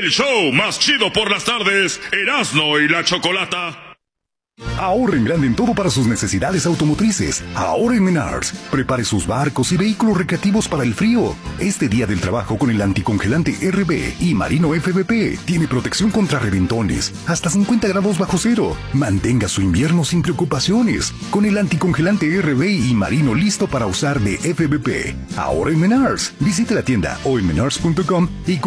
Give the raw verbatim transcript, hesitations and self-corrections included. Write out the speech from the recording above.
El show más chido por las tardes, Erasmo y la Chocolata. Ahorra en grande en todo para sus necesidades automotrices. Ahora en Menards. Prepare sus barcos y vehículos recreativos para el frío. Este día del trabajo con el anticongelante R B y Marino F V P tiene protección contra reventones, hasta cincuenta grados bajo cero. Mantenga su invierno sin preocupaciones. Con el anticongelante R B y Marino listo para usar de F V P. Ahora en Menards. Visite la tienda o en menards punto com y